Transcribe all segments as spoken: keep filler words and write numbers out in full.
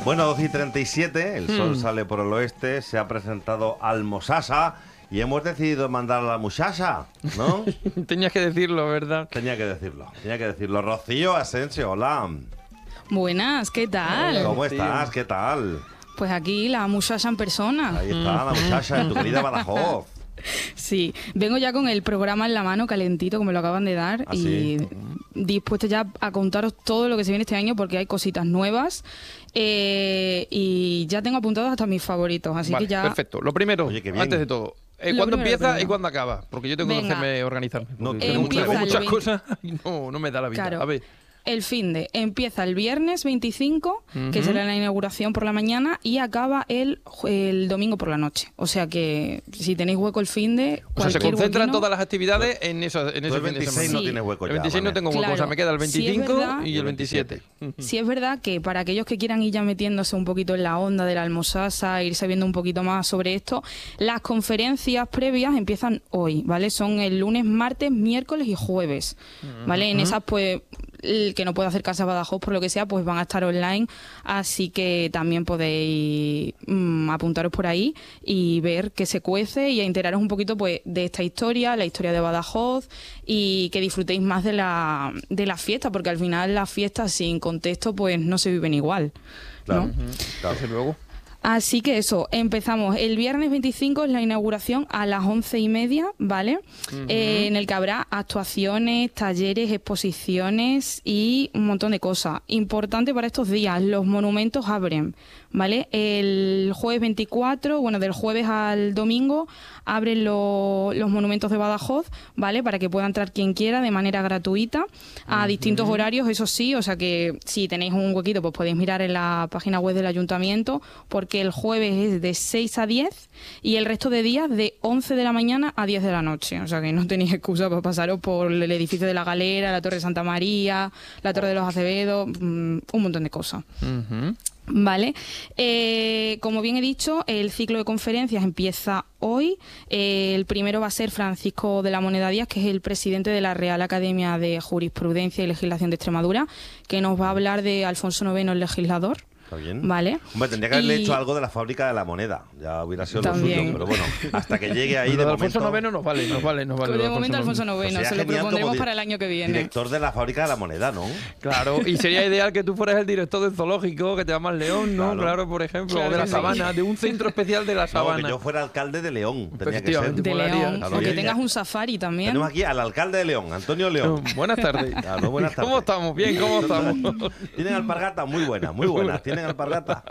Bueno, doce y treinta y siete, el sol Hmm. sale por el oeste, se ha presentado Almosasa y hemos decidido mandar a la muchacha, ¿no? Tenías que decirlo, ¿verdad? Tenía que decirlo, tenía que decirlo. Rocío Asensio, hola. Buenas, ¿qué tal? ¿Cómo Rocío. estás? ¿Qué tal? Pues aquí la muchacha en persona. Ahí está la muchacha en tu querida Badajoz. Sí, vengo ya con el programa en la mano, calentito, como me lo acaban de dar, ¿Ah, y sí? dispuesta ya a contaros todo lo que se viene este año porque hay cositas nuevas. eh, y ya tengo apuntados hasta mis favoritos, así Vale, que ya... perfecto. Lo primero, Oye, qué bien. antes de todo, eh, Lo ¿cuándo primero, empieza primero. y cuándo acaba? Porque yo tengo que Venga. hacerme organizarme. No, porque que tengo muchas, empieza el muchas veinte. cosas y no, no me da la vida. Claro. A ver. El finde empieza el viernes veinticinco, que Ujú. será la inauguración por la mañana, y acaba el, ju- el domingo por la noche. O sea que si tenéis hueco el finde, O sea, se cualquier concentran huequino- todas las actividades en, eso, en Tú ese el fin de veintiséis semana. no Sí. tienes hueco El ya, veintiséis no Vane. tengo hueco, Claro. o sea, me queda el Sí, es veinticinco verdad. y el veintisiete. Sí es verdad que para aquellos que quieran ir ya metiéndose un poquito en la onda de la Almosasa, ir sabiendo un poquito más sobre esto, las conferencias previas empiezan hoy, ¿vale? Son el lunes, martes, miércoles y jueves, ¿vale? En esas, pues, el que no puede acercarse a Badajoz por lo que sea, pues van a estar online, así que también podéis mm, apuntaros por ahí y ver qué se cuece y a enteraros un poquito, pues, de esta historia, la historia de Badajoz, y que disfrutéis más de la, de la fiesta, porque al final las fiestas sin contexto pues no se viven igual, Claro, ¿no? claro. Desde luego. Así que eso, empezamos. El viernes veinticinco es la inauguración a las once y media, ¿vale? Eh, en el que habrá actuaciones, talleres, exposiciones y un montón de cosas. Importante para estos días, los monumentos abren, ¿vale? El jueves veinticuatro, bueno, del jueves al domingo, abren lo- los monumentos de Badajoz, ¿vale? Para que pueda entrar quien quiera de manera gratuita, a distintos horarios, eso sí, o sea que si tenéis un huequito, pues podéis mirar en la página web del ayuntamiento, porque el jueves es de seis a diez y el resto de días de once de la mañana a diez de la noche, o sea que no tenéis excusa para pasaros por el edificio de la Galera, la Torre de Santa María, la Torre de los Acevedos, mm, un montón de cosas. Ujú. Vale, eh, como bien he dicho, el ciclo de conferencias empieza hoy. Eh, el primero va a ser Francisco de la Moneda Díaz, que es el presidente de la Real Academia de Jurisprudencia y Legislación de Extremadura, que nos va a hablar de Alfonso noveno, el legislador. ¿Está bien? Vale. Hombre, tendría que haberle Y- hecho algo de la fábrica de la moneda. Ya hubiera sido También. lo suyo, pero bueno, hasta que llegue ahí Lo de de Alfonso momento... noveno nos vale, nos vale, nos vale. de lo de momento Alfonso noveno. noveno, Pues se sería lo genial propondremos como di- para el año que viene. Director de la fábrica de la moneda, ¿no? Claro, y sería ideal que tú fueras el director del zoológico, que te llamas León, ¿no? Claro. Claro, por ejemplo, Claro o de la que sí. sabana, de un centro especial de la No, sabana. que yo fuera alcalde de León. Tenía que Efectivamente. ser. De molaría. León, Claro, o que ya- tengas un safari también. Tenemos aquí al alcalde de León, Antonio León. Buenas tardes. Claro, buenas tardes. ¿Cómo estamos? Bien, ¿cómo estamos? Tienen alpargata muy buena, muy buena. Tienen alpargata.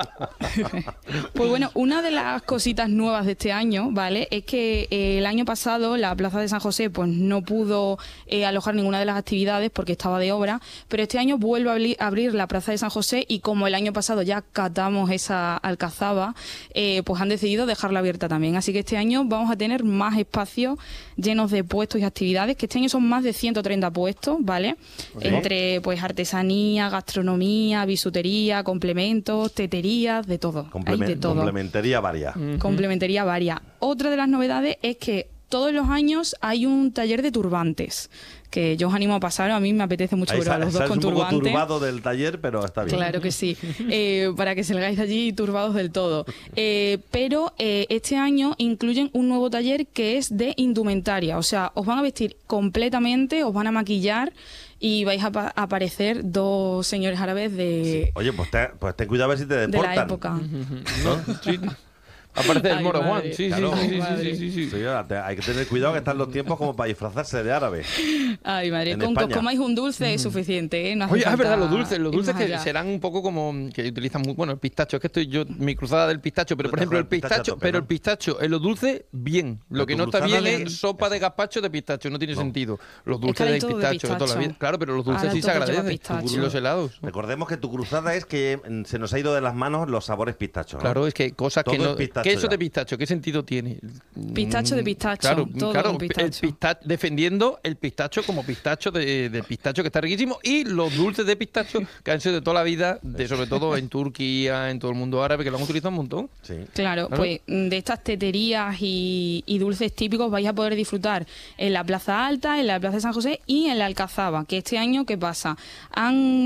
Pues bueno, una de las cositas nuevas de este año, ¿vale? Es que eh, el año pasado la Plaza de San José pues no pudo eh, alojar ninguna de las actividades porque estaba de obra, pero este año vuelve a abri- abrir la Plaza de San José y como el año pasado ya catamos esa alcazaba, eh, pues han decidido dejarla abierta también. Así que este año vamos a tener más espacios llenos de puestos y actividades, que este año son más de ciento treinta puestos, ¿vale? Ok. Entre pues artesanía, gastronomía, bisutería, complementos, teterías, de todo. Hay Complemen- de todo. complementaría varia. Complementería varia. Otra de las novedades es que todos los años hay un taller de turbantes, que yo os animo a pasar, a mí me apetece mucho Ahí ver a sal- los dos sales con un poco turbante. turbado del taller, pero está bien. Claro que sí, eh, para que salgáis de allí turbados del todo. Eh, pero eh, este año incluyen un nuevo taller que es de indumentaria, o sea, os van a vestir completamente, os van a maquillar y vais a, pa- a aparecer dos señores árabes de, Oye, pues, te- pues ten cuidado a ver si te de deportan. la época. ¿No? Sí. Aparece el Ay, Moro madre. Juan. Sí, sí, Claro. sí, sí, Madre. sí, sí, sí. Sí, ahora te- hay que tener cuidado que están los tiempos como para disfrazarse de árabe. Ay, madre, En con que os España. comáis un dulce es suficiente, ¿eh? No hace Oye, es falta verdad, los dulces, los ir dulces más que allá. serán un poco como que utilizan muy, bueno, el pistacho, es que estoy yo, mi cruzada del pistacho, pero Tú por estás ejemplo el con el pistacho a pistacho, tope, pero ¿no? el pistacho, en los dulces, bien. Lo Pero que tu no está cruzada bien de- es sopa de gazpacho de pistacho, no tiene No. sentido. Los que dulces ahora de hay todo de pistacho, de toda la pistacho. vida. Claro, pero los dulces Ahora sí se todo lleva agradecen. pistacho. Y los helados. Recordemos que tu cruzada es que mm, se nos ha ido de las manos los sabores pistacho, ¿no? Claro, es que cosas que Todo no. es pistacho ¿Qué eso ya. de pistacho? ¿Qué sentido tiene? Pistacho de Mm, pistacho, Claro, todo claro, con el pistacho. pista- defendiendo el pistacho como pistacho de, de pistacho que está riquísimo y los dulces de pistacho que han sido de toda la vida, de sobre todo en Turquía, en todo el mundo árabe, que lo han utilizado un montón. Sí. Claro, Claro. pues mm, de estas teterías y, y dulces típicos vais a poder disfrutar en la Plaza Alta, en la Plaza de San José y en la Alcazaba, que este año, ¿qué pasa? Han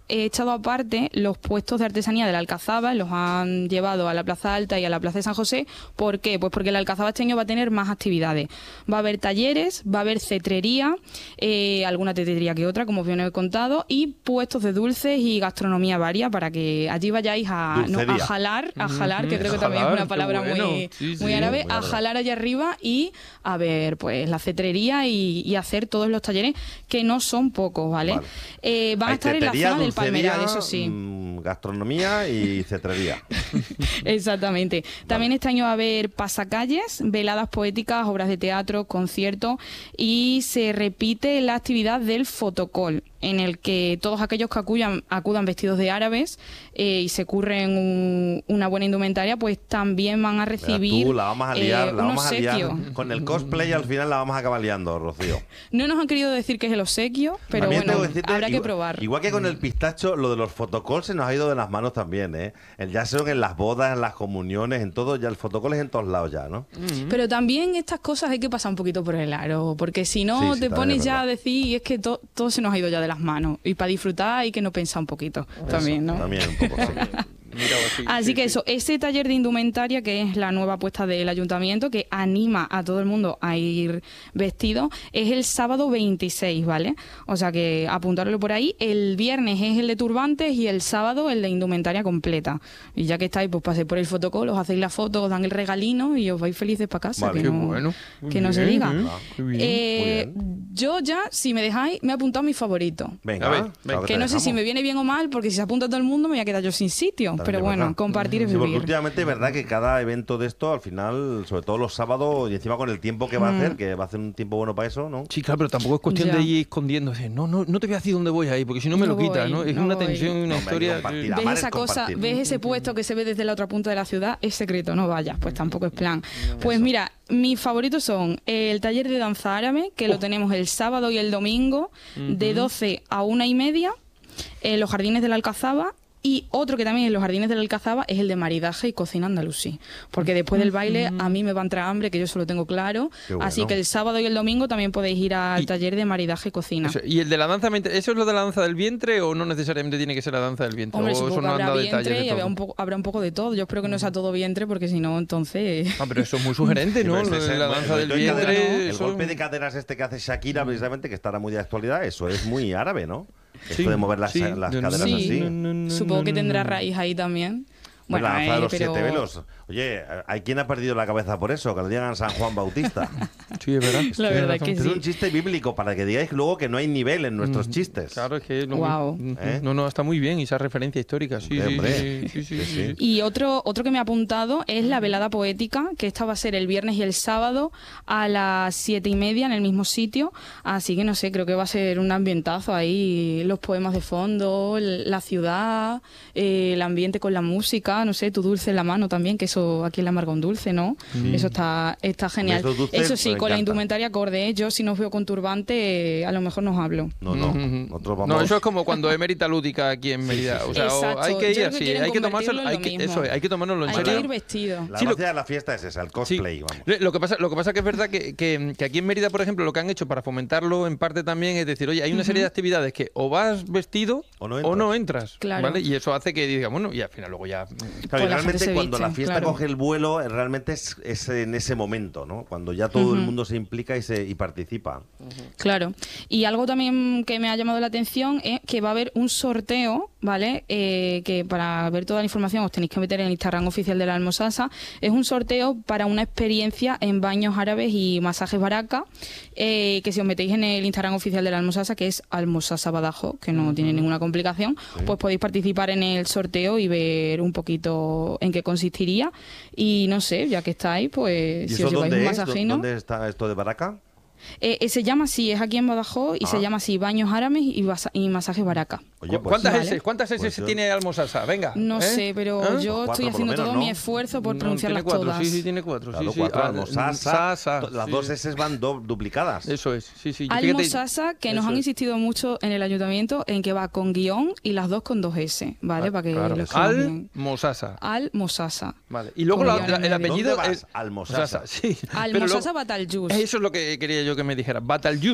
he echado aparte los puestos de artesanía de la Alcazaba, los han llevado a la Plaza Alta y a la Plaza de San José. ¿Por qué? Pues porque la Alcazaba este año va a tener más actividades. Va a haber talleres, va a haber cetrería, eh, alguna tetrería que otra, como bien os he contado, y puestos de dulces y gastronomía varia para que allí vayáis a, no, a jalar, a jalar, que creo que también es una palabra bueno. muy, sí, sí, muy árabe, muy a árabe. jalar allá arriba y a ver pues la cetrería y, y hacer todos los talleres, que no son pocos, ¿vale? Vale. Eh, van a Hay estar en la tetería, zona del dulcería, Palmeral, eso sí. mm, gastronomía y cetrería. Exactamente. También este año va a haber pasacalles, veladas poéticas, obras de teatro, conciertos, y se repite la actividad del fotocall, en el que todos aquellos que acudan, acudan vestidos de árabes eh, y se curren un- una buena indumentaria, pues también van a Mira, recibir tú la vamos a liar, eh, la un vamos a liar. obsequio. Con el cosplay al final la vamos a acabar liando, Rocío. No nos han querido decir que es el obsequio, pero También bueno, tengo que decirte, habrá que igual- probar. Igual que con el pistacho, lo de los fotocalls se nos ha ido de las manos también, ¿eh? El- Ya son en las bodas, en las comuniones, en todo, ya el fotocall es en todos lados ya, ¿no? Pero también estas cosas hay que pasar un poquito por el aro, porque si no Sí, sí, te también pones es ya a verdad. decir, y es que to- todo se nos ha ido ya de las manos. Y para disfrutar hay que no pensar un poquito también, ¿no? También un poco, sí. Mira, sí, Así sí, que sí. eso, ese taller de indumentaria, que es la nueva apuesta del ayuntamiento, que anima a todo el mundo a ir vestido, es el sábado veintiséis, ¿vale? O sea que apuntarlo por ahí. El viernes es el de turbantes y el sábado el de indumentaria completa. Y ya que estáis, pues paséis por el fotocall, os hacéis la foto, os dan el regalino y os vais felices para casa. Vale. que Qué no, bueno. Muy que no se bien, diga. ¿eh? Qué bien. Eh, Muy yo ya, si me dejáis, me he apuntado a mi favorito. Venga, A ver, claro venga. Que te no sé si dejamos. me viene bien o mal, porque si se apunta todo el mundo me voy a quedar yo sin sitio. También Pero es bueno, verdad. compartir es Sí, porque vivir. últimamente es verdad que cada evento de esto, al final, sobre todo los sábados, y encima con el tiempo que va Mm. a hacer, que va a hacer un tiempo bueno para eso, ¿no? Sí, claro, pero tampoco es cuestión Ya. de ir escondiéndose. No, no, no te voy a decir dónde voy ahí, porque si no me No lo quitas, voy, ¿no? Es no una voy. tensión y una No, hombre, hay que historia. compartir. sí. La ¿Ves mar es esa cosa? compartir. ¿Ves ese puesto que se ve desde la otra punta de la ciudad? Es secreto, no vayas, pues tampoco es plan. Pues mira, mis favoritos son el taller de danza árabe, que lo tenemos el sábado y el domingo, de doce a una y media, en los jardines de la Alcazaba. Y otro que también en los jardines de la Alcazaba es el de maridaje y cocina andalusí. Porque después del baile a mí me va a entrar hambre, que yo eso lo tengo claro. Qué bueno. Así que el sábado y el domingo también podéis ir al Y- taller de maridaje y cocina. Eso, ¿y el de la danza, me inter- eso es lo de la danza del vientre o no necesariamente tiene que ser la danza del vientre? Hombre, o supongo eso que no han habrá dado detalles vientre de y habrá todo? un, poco, habrá un poco de todo. Yo espero que no sea todo vientre, porque si no, entonces... Ah, pero eso es muy sugerente, Sí, ¿no? pero Lo ese- de la el danza del movimiento de cadera, vientre. El eso- golpe de caderas este que hace Shakira, precisamente, que estará muy de actualidad, eso es muy árabe, ¿no? Sí, Esto de mover las, sí. las Yo no- caderas Sí. así. No, no, no, Supongo no, que no, tendrá no. raíz ahí también. Bueno, la danza eh, de los pero... siete velos. Oye, hay quien ha perdido la cabeza por eso, que lo digan San Juan Bautista. Sí, es verdad. La tienes verdad razón. que Es sí. un chiste bíblico para que digáis luego que no hay nivel en nuestros chistes. Claro, es que... Lo Guau. mismo. ¿Eh? No, no, está muy bien esa referencia histórica. Sí, Hombre, sí, hombre. sí, sí, sí, Sí, sí, sí. sí. Y otro, otro que me ha apuntado es la velada poética, que esta va a ser el viernes y el sábado a las siete y media en el mismo sitio. Así que no sé, creo que va a ser un ambientazo ahí, los poemas de fondo, el- la ciudad, eh, el ambiente con la música, no sé, tu dulce en la mano también, que eso aquí en la amarga un dulce, ¿no? Eso está, está genial. Esos dulces Eso sí, me con la encantan. indumentaria acorde, ¿eh? Yo si no os veo con turbante, eh, a lo mejor no os hablo. No, no. Ujú. Nosotros vamos. No, eso es como cuando Emerita Lúdica aquí en Mérida. O sea, o Exacto. hay que Yo ir creo que así, quieren hay que tomárselo, convertirlo en hay lo que, mismo. eso es, hay que tomárnoslo en Hay serio. que ir vestido. La Sí, lo- gracia de la fiesta es esa, el Sí. cosplay, vamos. Lo que pasa, lo que pasa que es verdad que, que- que aquí en Mérida, por ejemplo, lo que han hecho para fomentarlo en parte también es decir, oye, hay una serie de actividades que o vas vestido O no o no entras. entras, Claro. ¿vale? Y eso hace que diga, bueno, y al final luego ya... Claro, y Pues la gente realmente se cuando la viste, fiesta claro. coge el vuelo, eh, realmente es, es en ese momento, ¿no? Cuando ya todo el mundo se implica y, se, y participa. Claro. Y algo también que me ha llamado la atención es que va a haber un sorteo, ¿vale? Eh, que para ver toda la información os tenéis que meter en el Instagram oficial de la Almosasa. Es un sorteo para una experiencia en baños árabes y masajes Baraka, eh, que si os metéis en el Instagram oficial de la Almosasa, que es Almosasa Badajoz, que no tiene ninguna complicación, pues podéis participar en el sorteo y ver un poquito en qué consistiría. Y no sé, ya que estáis, pues ¿Y si eso os lleváis dónde un es? masajino... ¿Dónde está esto de Baraka? Eh, eh, se llama así, es aquí en Badajoz y Ah. se llama así, baños árabes y, basa- y masajes Baraka. Oye, pues, ¿Cuántas Vale. S? ¿Cuántas S Pues yo- tiene Almosasa? Venga. No ¿eh? sé, pero ¿Eh? yo Cuatro estoy por lo haciendo menos, todo ¿no? mi esfuerzo por No, pronunciarlas tiene cuatro, todas. Sí, sí, tiene cuatro. Claro, sí, sí. cuatro, Ah, Almosasa. Sasa, to- las sí. dos S van do- duplicadas. Eso es, sí, sí. Fíjate- Almosasa, que nos eso han es. insistido mucho en el ayuntamiento en que va con guión y las dos con dos S, ¿vale? Ah, Para que claro. lo escribamos bien. Almosasa. Almosasa. Vale. Y luego Con la- guión la- en el medio. apellido ¿Dónde vas? es Almosasa. sí. Pero Almosasa luego- Batal Juice. Eso es lo que quería yo que me dijera. Batal Juice.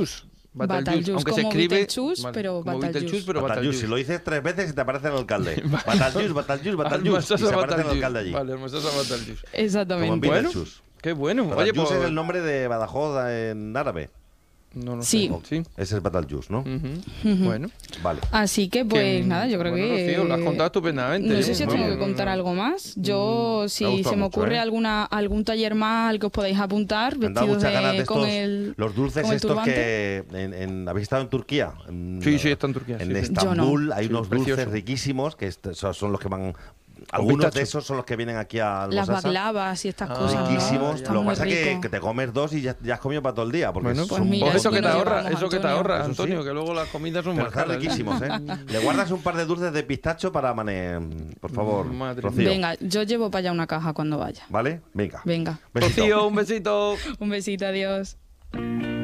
Betelgeuse, aunque se como escribe Betelgeuse, vale, pero como Betelgeuse. Betelgeuse, pero Betelgeuse. Betelgeuse. Si lo dices tres veces, te aparece el alcalde. Betelgeuse, Betelgeuse, Betelgeuse. Y se aparece el alcalde allí. Vale, hermosa Betelgeuse. Como en Exactamente. Bueno, Betelgeuse. qué bueno. Oye, Betelgeuse pues... es el nombre de Badajoz en árabe. No, no Sí. sé. Sí. Ese es Betelgeuse, ¿no? Ujú. Bueno. Vale. Así que, pues Que- nada, yo creo bueno, que. Rocío, lo has contado estupendamente, No ¿eh? sé si os Muy tengo que bien. contar algo más. Yo, si ha gustado se me mucho, ocurre ¿eh? alguna algún taller más al que os podéis apuntar, Me han dado vestidos muchas ganas de de, estos, con el. los dulces con el estos turbante. que en, en- habéis estado en Turquía. En- Sí, sí, está en Turquía, En sí, sí. Estambul Yo no. hay Sí, unos precioso. dulces riquísimos que est- son son los que van. Algunos pistacho. de esos son los que vienen aquí a Las Albosasa. baklavas y estas Ah, cosas. ¿no? Riquísimos. Está Lo que muy pasa es que, rico. que te comes dos y ya, ya has comido para todo el día. Porque Bueno, Pues son mira, pues eso aquí que te nos ahorra, llevamos, eso que te Antonio. ahorra, Eso sí. Antonio, que luego las comidas son Pero más están caras. riquísimos, ¿eh? Le guardas un par de dulces de pistacho para Mane, por favor, Madre Rocío. Venga, yo llevo para allá una caja cuando vaya. ¿Vale? Venga. Venga. Besito. Rocío, un besito. Un besito, adiós.